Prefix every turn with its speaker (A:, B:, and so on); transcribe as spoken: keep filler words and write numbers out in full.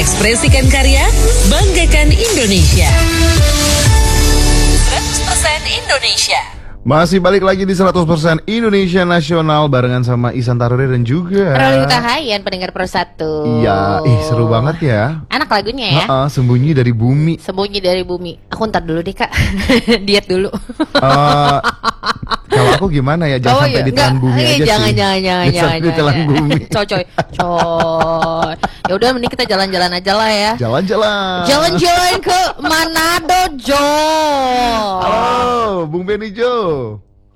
A: Ekspresikan karya, banggakan Indonesia. seratus persen Indonesia.
B: Masih balik lagi di seratus persen Indonesia Nasional barengan sama Ihsan Taruri dan juga
C: Roli Utahayan, pendengar Pro satu.
B: Iya, ih seru banget ya.
C: Enak lagunya ya.
B: Ha-ha, sembunyi dari bumi.
C: Sembunyi dari bumi. Aku ntar dulu deh kak. Diet dulu.
B: Uh, kalau aku gimana ya? Jangan
C: Oh,
B: sampai
C: iya.
B: ditelan
C: Nggak,
B: bumi
C: eh,
B: aja
C: jangan,
B: sih.
C: Jangan, jangan, jangan, jangan,
B: Ditelan
C: jangan.
B: bumi.
C: Coy, coy, coy. Ya udah, mending kita jalan-jalan aja lah ya.
B: Jalan-jalan.
C: Jalan-jalan ke Manado, Jo.
B: Halo, Bung Beni Jo.